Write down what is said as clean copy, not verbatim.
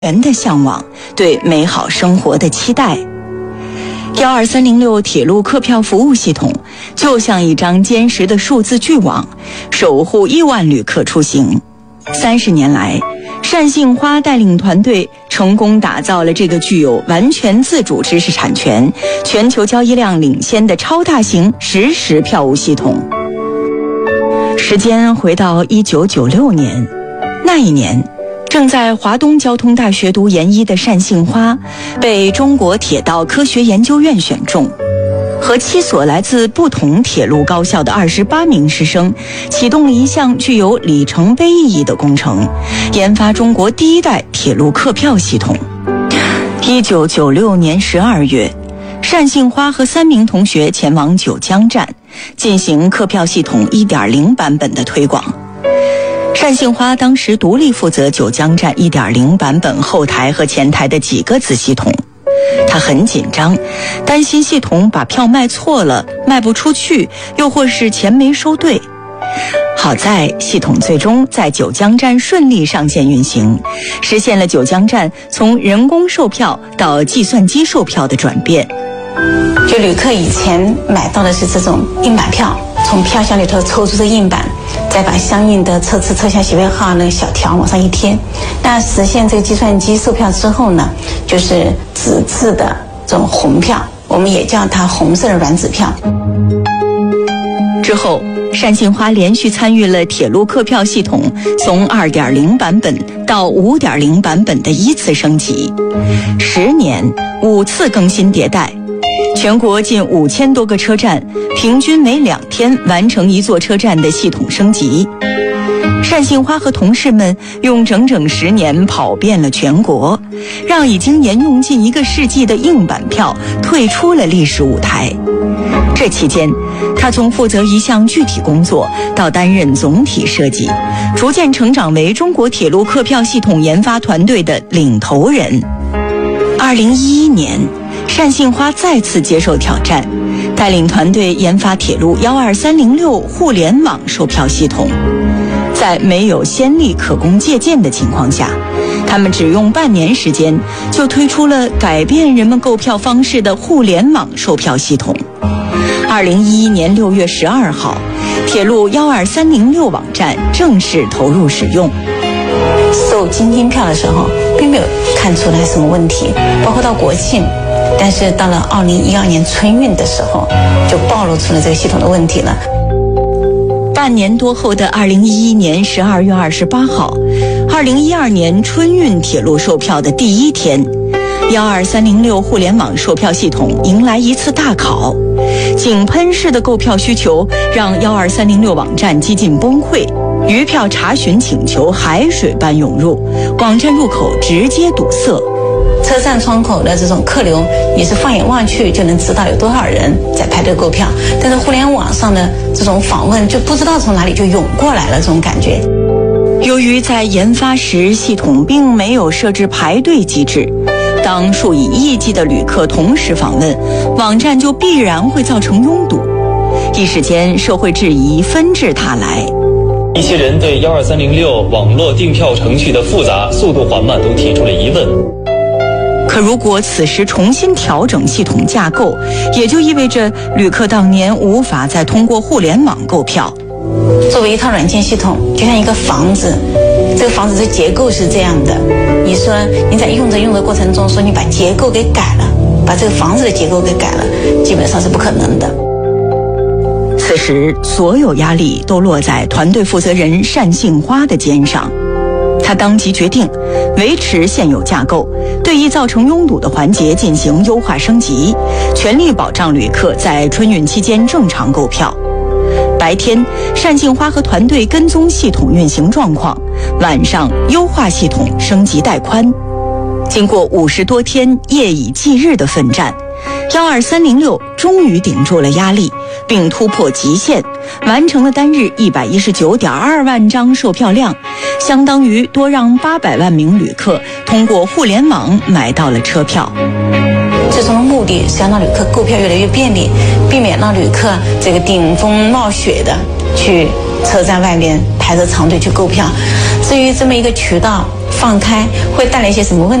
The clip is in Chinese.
人的向往，对美好生活的期待。12306铁路客票服务系统就像一张坚实的数字巨网，守护亿万旅客出行。30年来，单杏花带领团队成功打造了这个具有完全自主知识产权、全球交易量领先的超大型实时票务系统。时间回到1996年，那一年正在华东交通大学读研一的单杏花被中国铁道科学研究院选中，和7所来自不同铁路高校的28名师生启动了一项具有里程碑意义的工程，研发中国第一代铁路客票系统。1996年12月，单杏花和3名同学前往九江站进行客票系统 1.0 版本的推广。单杏花当时独立负责九江站 1.0 版本后台和前台的几个子系统，他很紧张，担心系统把票卖错了，卖不出去，又或是钱没收对。好在系统最终在九江站顺利上线运行，实现了九江站从人工售票到计算机售票的转变。 就旅客以前买到的是这种硬板票，从票箱里头抽出这硬板，再把相应的车次车厢席位号那个小条往上一贴。那实现这个计算机售票之后呢，就是纸质的这种红票，我们也叫它红色的软纸票。 之后，单杏花连续参与了铁路客票系统从 2.0 版本到 5.0 版本的依次升级，10年5次更新迭代，全国近5000多个车站，平均每2天完成一座车站的系统升级。单杏花和同事们用整整10年跑遍了全国，让已经沿用近1个世纪的硬板票退出了历史舞台。这期间，他从负责一项具体工作到担任总体设计，逐渐成长为中国铁路客票系统研发团队的领头人。2011年，单杏花再次接受挑战，带领团队研发铁路12306互联网售票系统。在没有先例可供借鉴的情况下，他们只用半年时间就推出了改变人们购票方式的互联网售票系统。2011年6月12号，铁路12306网站正式投入使用。 售京津票的时候，并没有看出来什么问题，包括到国庆，但是到了2012年春运的时候，就暴露出了这个系统的问题了。 半年多后的2011年12月28号，2012年春运铁路售票的第一天，12306互联网售票系统迎来一次大考。井喷式的购票需求让12306网站几近崩溃，余票查询请求海水般涌入，网站入口直接堵塞。 车站窗口的这种客流，也是放眼望去就能知道有多少人在排队购票，但是互联网上的这种访问就不知道从哪里就涌过来了，这种感觉。 由于在研发时系统并没有设置排队机制，当数以亿计的旅客同时访问，网站就必然会造成拥堵。一时间，社会质疑纷至沓来。 一些人对12306网络订票程序的复杂、速度缓慢都提出了疑问。 可如果此时重新调整系统架构，也就意味着旅客当年无法再通过互联网购票。 作为一套软件系统，就像一个房子，这个房子的结构是这样的，你说你在用的过程中说你把结构给改了，把这个房子的结构给改了，基本上是不可能的。 此时所有压力都落在团队负责人单杏花的肩上，他当即决定维持现有架构，对易造成拥堵的环节进行优化升级，全力保障旅客在春运期间正常购票。白天，单杏花和团队跟踪系统运行状况，晚上优化系统升级带宽。经过50多天夜以继日的奋战，12306终于顶住了压力，并突破极限，完成了单日119.2万张售票量，相当于多让800万名旅客通过互联网买到了车票。 最终的目的是要让旅客购票越来越便利，避免让旅客这个顶风冒雪的去车站外面排着长队去购票。至于这么一个渠道放开会带来一些什么问